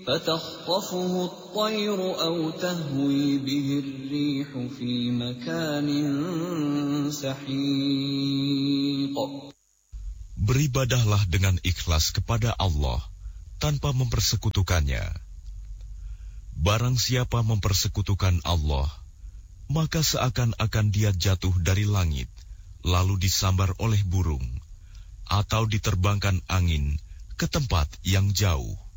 فَتَخْطَفُهُ الطَّيْرُ أَوْ تَهْوِي بِهِ الرِّيحُ فِي مَكَانٍ سَحِيقٍ. Beribadahlah dengan ikhlas kepada Allah tanpa mempersekutukannya. Barang siapa mempersekutukan Allah, maka seakan-akan dia jatuh dari langit, lalu disambar oleh burung, atau diterbangkan angin ke tempat yang jauh.